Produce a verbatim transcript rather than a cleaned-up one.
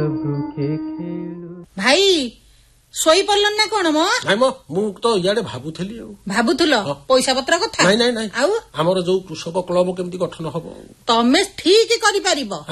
ଭାଇ ଶୋଇପାରିଲନି ନା କଣ ମ? ନାଇଁ ମ ମୁଁ ତ ଇଆଡେ ଭାବୁଥିଲି ଆଉ। ଭାବୁଥିଲ ପଇସା ପତ୍ର କଥା? ନାଇଁ ନାଇଁ ନାଇଁ ଆଉ ଆମର ଯୋଉ କୃଷକ କ୍ଲବ କେମିତି ଗଠନ ହବ? ତମେ ଠିକ କରିପାରିବ।